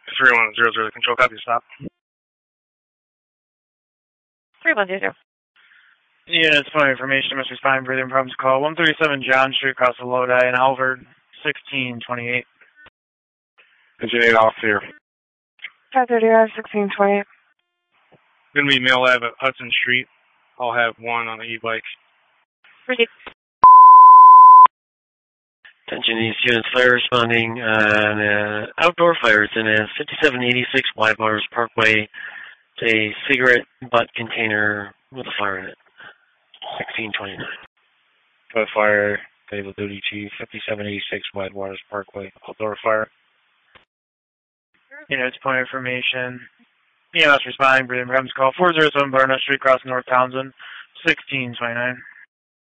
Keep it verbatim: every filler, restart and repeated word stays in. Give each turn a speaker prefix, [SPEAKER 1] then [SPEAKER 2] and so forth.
[SPEAKER 1] three one zero zero, control copy, stop.
[SPEAKER 2] three one zero zero.
[SPEAKER 3] Yeah, it's my information. Must respond. Breathing problems. Call one thirty-seven John Street, across the Lodi in Alvord, sixteen twenty-eight.
[SPEAKER 1] Engine eight off here.
[SPEAKER 2] five thirty, sixteen twenty-eight.
[SPEAKER 1] Going to be Mail Lab at Hudson Street. I'll have one on the e-bike.
[SPEAKER 2] Ready.
[SPEAKER 4] Attention East units, fire responding on uh, outdoor fires in a fifty-seven eighty-six Widewaters Parkway. It's a cigarette butt container with a fire in it. sixteen twenty-nine.
[SPEAKER 1] For fire, Naval Duty Chief, fifty-seven eighty-six Widewaters Parkway, outdoor fire.
[SPEAKER 3] Yeah, it's point information. E M S responding. Breathing problems. Call four zero seven Barnett Street, across North Townsend, sixteen twenty-nine.